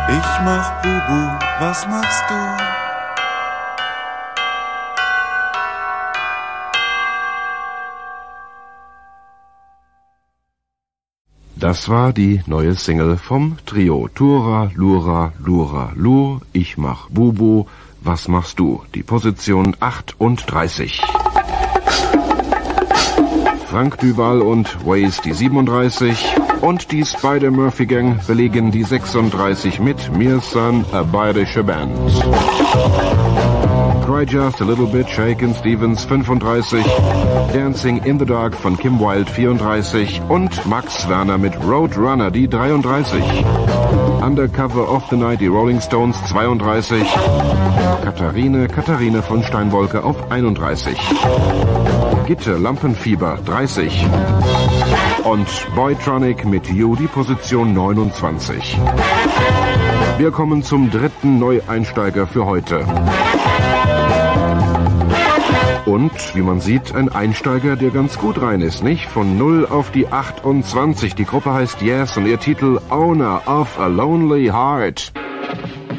Ich mach Bubu, was machst du? Das war die neue Single vom Trio Tura, Lura, Lura, Lur, Ich mach Bubu, was machst du? Die Position 38. Frank Duval und Waze die 37 und die Spider-Murphy-Gang belegen die 36 mit Mir San, a bayerische Band. Cry Just a Little Bit, Shakin' Stevens 35, Dancing in the Dark von Kim Wilde 34 und Max Werner mit Roadrunner die 33. Undercover of the Night, die Rolling Stones 32, Katharine von Steinwolke auf 31. Gitte, Lampenfieber 30 und Boytronic mit You, die Position 29. Wir kommen zum dritten Neueinsteiger für heute. Und, wie man sieht, ein Einsteiger, der ganz gut rein ist, nicht? Von 0 auf die 28. Die Gruppe heißt Yes und ihr Titel Owner of a Lonely Heart.